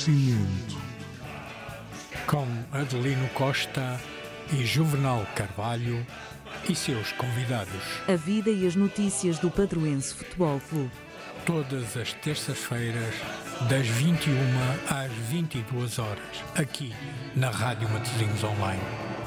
Conhecimento. Com Adelino Costa e Juvenal Carvalho e seus convidados. A vida e as notícias do Padroense Futebol Clube. Todas as terças-feiras, das 21 às 22 horas, aqui na Rádio Matosinhos Online.